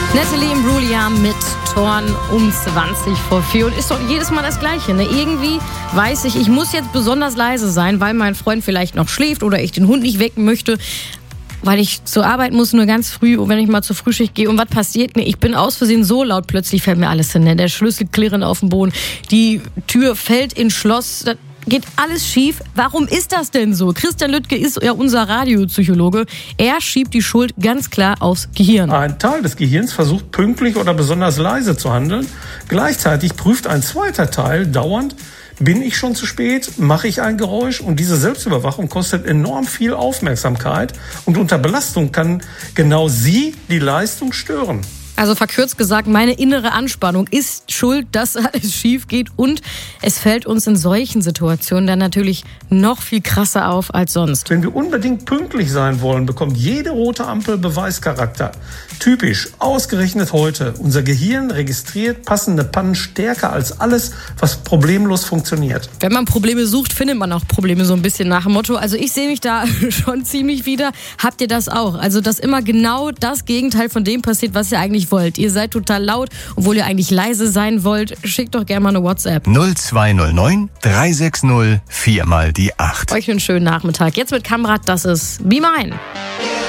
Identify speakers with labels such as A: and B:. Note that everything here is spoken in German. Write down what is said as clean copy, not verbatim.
A: Natalie Imbruglia mit Torn um 4:20. Und ist doch jedes Mal das Gleiche. Ne? Irgendwie weiß ich muss jetzt besonders leise sein, weil mein Freund vielleicht noch schläft oder ich den Hund nicht wecken möchte, weil ich zur Arbeit muss, nur ganz früh, und wenn ich mal zur Frühschicht gehe. Und was passiert? Ne, ich bin aus Versehen so laut, plötzlich fällt mir alles hin. Ne? Der Schlüssel klirren auf dem Boden, die Tür fällt ins Schloss, das geht alles schief. Warum ist das denn so? Christian Lüttke ist ja unser Radiopsychologe. Er schiebt die Schuld ganz klar aufs Gehirn.
B: Ein Teil des Gehirns versucht pünktlich oder besonders leise zu handeln. Gleichzeitig prüft ein zweiter Teil dauernd, bin ich schon zu spät, mache ich ein Geräusch? Und diese Selbstüberwachung kostet enorm viel Aufmerksamkeit. Und unter Belastung kann genau sie die Leistung stören.
A: Also verkürzt gesagt, meine innere Anspannung ist schuld, dass alles schief geht, und es fällt uns in solchen Situationen dann natürlich noch viel krasser auf als sonst.
B: Wenn wir unbedingt pünktlich sein wollen, bekommt jede rote Ampel Beweischarakter. Typisch, ausgerechnet heute. Unser Gehirn registriert passende Pannen stärker als alles, was problemlos funktioniert.
A: Wenn man Probleme sucht, findet man auch Probleme, so ein bisschen nach dem Motto. Also ich sehe mich da schon ziemlich wieder. Habt ihr das auch? Also dass immer genau das Gegenteil von dem passiert, was ihr eigentlich wollt. Ihr seid total laut, obwohl ihr eigentlich leise sein wollt. Schickt doch gerne mal eine WhatsApp.
C: 0209 360 4 mal die 8.
A: Euch einen schönen Nachmittag. Jetzt mit Kamrat, das ist Be Mine.